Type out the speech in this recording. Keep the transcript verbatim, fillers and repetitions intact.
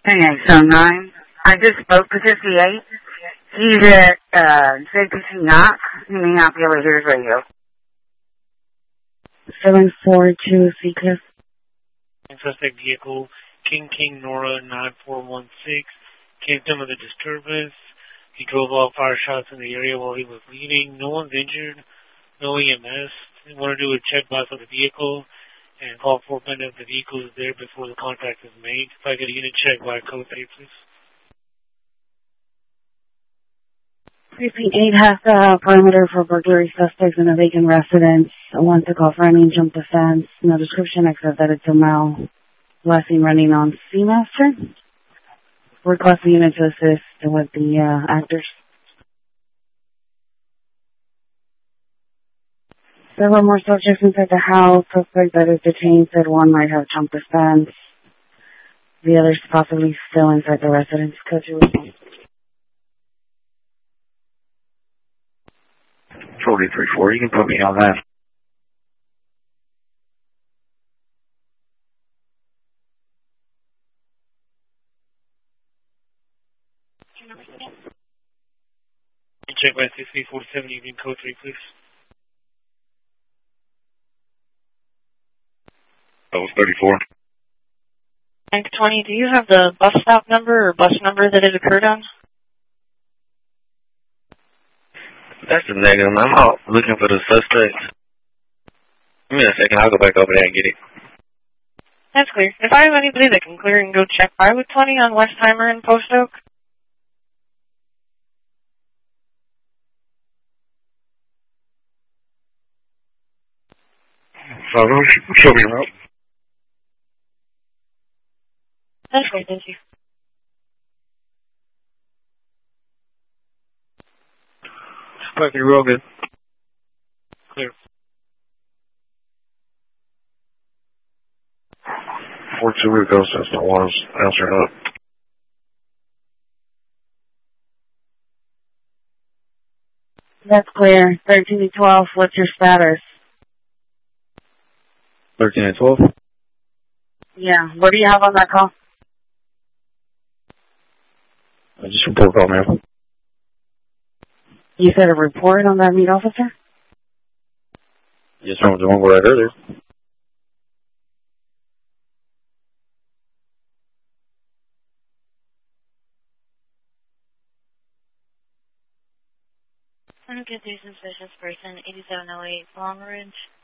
Hey, so nine. I just spoke to fifty-eight. He's at uh, safety knock. He may not be able to hear his radio. seven four two Seacliff. Suspect vehicle, King King Nora nine four one six, came to him with a disturbance. He drove off, fire shots in the area while he was leaving. No one's injured, no E M S. They want to do a check by for the vehicle and call for if the vehicle is there before the contact is made. If I get a unit check by code three, please. Precinct eight has a perimeter for burglary suspects in a vacant residence. I want to call for any jump defense. No description except that it's a male. Last seen running on Seamaster. Request the unit to assist with the uh, actors. Several more subjects inside the house. Suspect that is detained said one might have jump defense. The others possibly still inside the residence. Could you respond? forty three four, you can put me on that. Check by six three four seven, you can code three, please. That was thirty-four. Tank twenty, do you have the bus stop number or bus number that it occurred on? That's the negative. I'm out looking for the suspect. Give me a second. I'll go back over there and get it. That's clear. If I have anybody that can clear and go check by with twenty on Westheimer and Post Oak. So, show me around. That's great, thank you. Fucking real good. Clear. four two Rico says no one's answering up. That's clear. thirteen to twelve, what's your status? thirteen and twelve? Yeah, what do you have on that call? I just report call, man. You said a report on that meat officer? Yes, from the one where I heard it. I'm going to do suspicious person, eighty-seven oh eight Long Ridge.